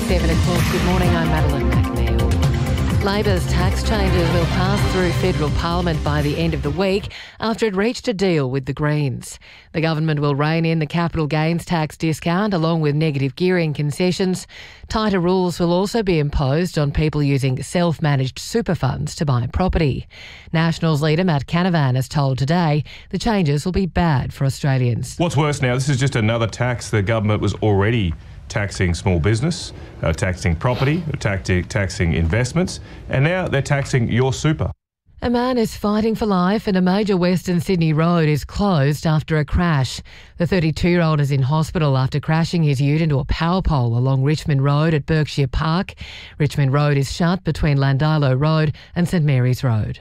7 o'clock. Good morning, I'm Madeline McNeil. Labor's tax changes will pass through federal parliament by the end of the week after it reached a deal with the Greens. The government will rein in the capital gains tax discount along with negative gearing concessions. Tighter rules will also be imposed on people using self-managed super funds to buy property. Nationals leader Matt Canavan has told Today the changes will be bad for Australians. What's worse now, this is just another tax. The government was already taxing small business, taxing property, taxing investments, and now they're taxing your super. A man is fighting for life and a major Western Sydney road is closed after a crash. The 32-year-old is in hospital after crashing his ute into a power pole along Richmond Road at Berkshire Park. Richmond Road is shut between Landilo Road and St Mary's Road.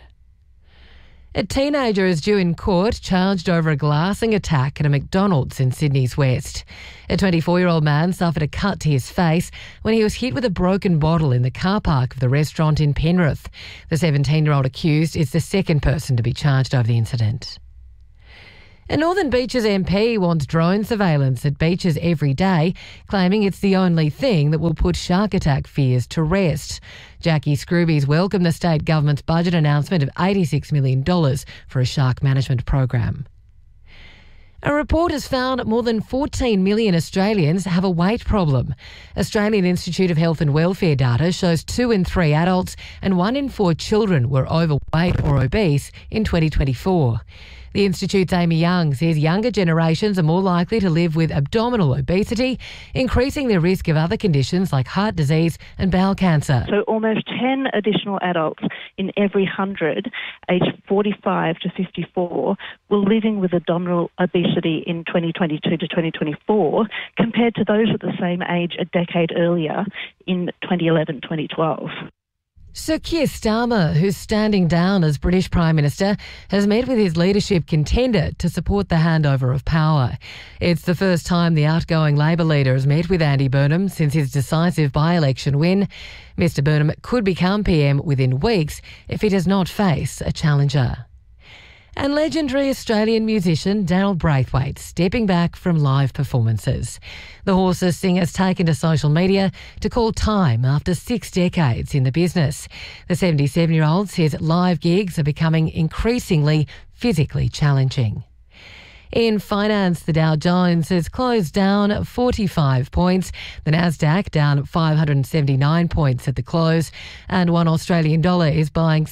A teenager is due in court charged over a glassing attack at a McDonald's in Sydney's West. A 24-year-old man suffered a cut to his face when he was hit with a broken bottle in the car park of the restaurant in Penrith. The 17-year-old accused is the second person to be charged over the incident. A Northern Beaches MP wants drone surveillance at beaches every day, claiming it's the only thing that will put shark attack fears to rest. Jackie Scroobies welcomed the state government's budget announcement of $86 million for a shark management program. A report has found more than 14 million Australians have a weight problem. Australian Institute of Health and Welfare data shows 2 in 3 adults and 1 in 4 children were overweight or obese in 2024. The Institute's Amy Young says younger generations are more likely to live with abdominal obesity, increasing their risk of other conditions like heart disease and bowel cancer. So almost 10 additional adults in every 100 aged 45 to 54 were living with abdominal obesity in 2022 to 2024 compared to those at the same age a decade earlier in 2011-2012. Sir Keir Starmer, who's standing down as British Prime Minister, has met with his leadership contender to support the handover of power. It's the first time the outgoing Labor leader has met with Andy Burnham since his decisive by-election win. Mr Burnham could become PM within weeks if he does not face a challenger. And legendary Australian musician Daryl Braithwaite stepping back from live performances. The Horses singer's taken to social media to call time after 6 decades in the business. The 77-year-old says live gigs are becoming increasingly physically challenging. In finance, the Dow Jones has closed down 45 points. The Nasdaq down 579 points at the close. And $1 Australian dollar is buying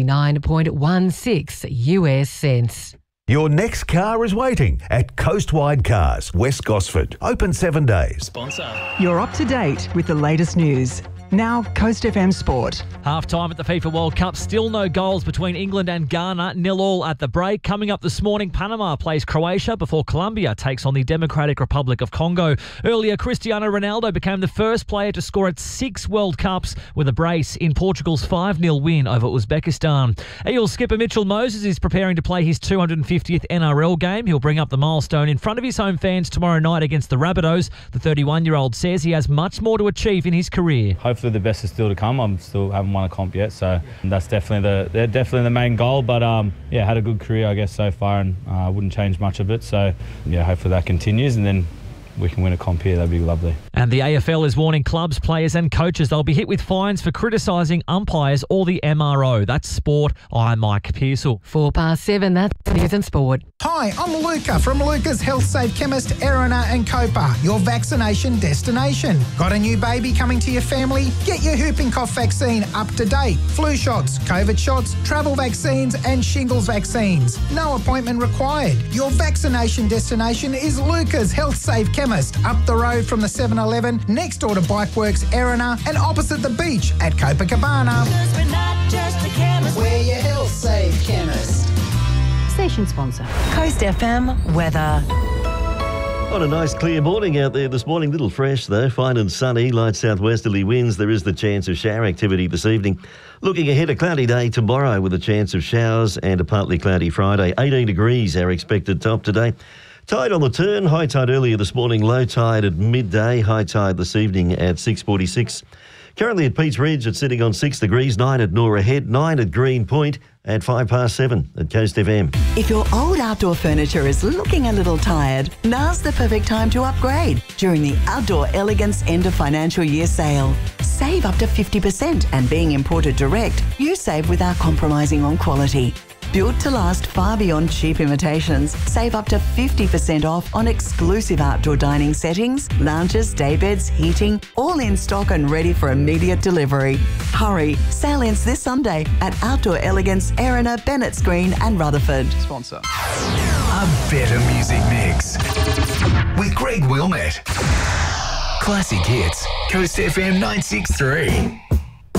69.16 US cents. Your next car is waiting at Coastwide Cars, West Gosford. Open 7 days. Sponsor. You're up to date with the latest news. Now, Coast FM Sport. Half-time at the FIFA World Cup. Still no goals between England and Ghana. 0-0 at the break. Coming up this morning, Panama plays Croatia before Colombia takes on the Democratic Republic of Congo. Earlier, Cristiano Ronaldo became the first player to score at 6 World Cups with a brace in Portugal's 5-0 win over Uzbekistan. Eels skipper Mitchell Moses is preparing to play his 250th NRL game. He'll bring up the milestone in front of his home fans tomorrow night against the Rabbitohs. The 31-year-old says he has much more to achieve in his career. Hopefully the best is still to come. I still haven't won a comp yet, so that's definitely the main goal. But had a good career, I guess, so far, and I wouldn't change much of it. So hopefully that continues, and then we can win a comp here. That'd be lovely. And the AFL is warning clubs, players and coaches they'll be hit with fines for criticising umpires or the MRO. That's sport. I'm Mike Pearsall. 7:04, that's news and sport. Hi, I'm Luca from Luca's Health Safe Chemist, Erina and Copa, your vaccination destination. Got a new baby coming to your family? Get your whooping cough vaccine up to date. Flu shots, COVID shots, travel vaccines and shingles vaccines. No appointment required. Your vaccination destination is Luca's Health Safe Chemist, up the road from the 7-Eleven, next door to Bikeworks, Erina, and opposite the beach at Copacabana. We're not just a chemist. We're your Health Safe Chemist. Station sponsor. Coast FM weather. On a nice clear morning out there this morning. Little fresh though, fine and sunny, light southwesterly winds. There is the chance of shower activity this evening. Looking ahead, a cloudy day tomorrow with a chance of showers and a partly cloudy Friday. 18 degrees our expected top today. Tide on the turn, high tide earlier this morning, low tide at midday, high tide this evening at 6:46. Currently at Peats Ridge, it's sitting on 6 degrees, 9 at Nora Head, 9 at Green Point, at 7:05 at Coast FM. If your old outdoor furniture is looking a little tired, now's the perfect time to upgrade during the Outdoor Elegance End of Financial Year sale. Save up to 50%, and being imported direct, you save without compromising on quality. Built to last far beyond cheap imitations, save up to 50% off on exclusive outdoor dining settings, lounges, daybeds, heating, all in stock and ready for immediate delivery. Hurry, sale ends this Sunday at Outdoor Elegance, Erina, Bennett's Green and Rutherford. Sponsor. A better music mix with Greg Wilmette. Classic hits, Coast FM 963.